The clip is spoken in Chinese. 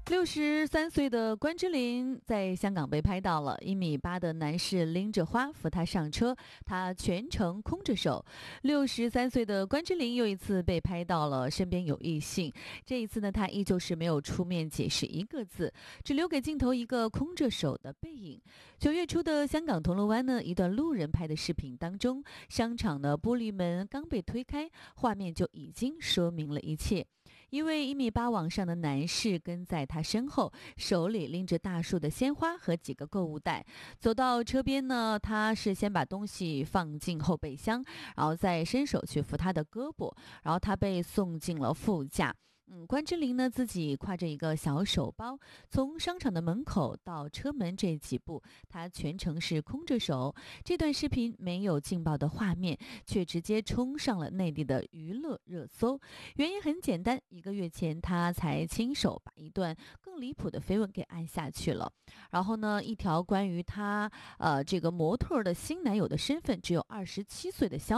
63岁的关之琳在香港被拍到了，1米8的男士拎着花扶她上车，她全程空着手。63岁的关之琳又一次被拍到了，身边有异性。这一次呢，她依旧是没有出面解释一个字，只留给镜头一个空着手的背影。9月初的香港铜锣湾呢，一段路人拍的视频当中，商场的玻璃门刚被推开，画面就已经说明了一切。一位1米8往上的男士跟在他身后，手里拎着大束的鲜花和几个购物袋。走到车边呢，他是先把东西放进后备箱，然后再伸手去扶他的胳膊，然后他被送进了副驾。关之琳呢自己挎着一个小手包，从商场的门口到车门这几步，他全程是空着手。这段视频没有劲爆的画面，却直接冲上了内地的娱乐热搜。原因很简单，1个月前他才亲手把一段更离谱的绯闻给按下去了。然后呢，一条关于他这个模特的新男友的身份只有27岁的消息